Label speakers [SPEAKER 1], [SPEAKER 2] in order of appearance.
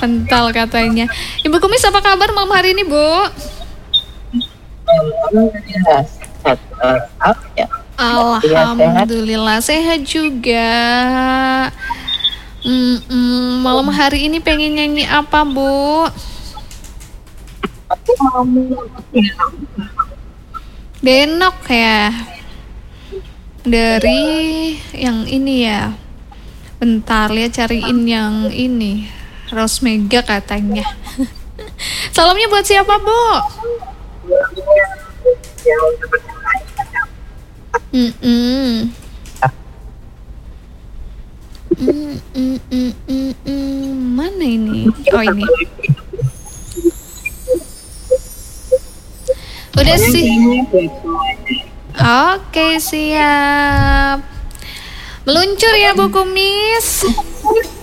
[SPEAKER 1] kental katanya. Ibu Kumis apa kabar malam hari ini, Bu?
[SPEAKER 2] Alhamdulillah sehat. Ya.
[SPEAKER 1] Alhamdulillah sehat juga. Malam hari ini pengen nyanyi apa, Bu?
[SPEAKER 2] Aku mau
[SPEAKER 1] Denok ya. Dari yang ini ya. Bentar ya cariin yang ini. Rose Mega katanya. Salamnya buat siapa, Bu? Mana ini? Oh ini. Udah sih. Oke, siap. Meluncur ya Bu Kumis.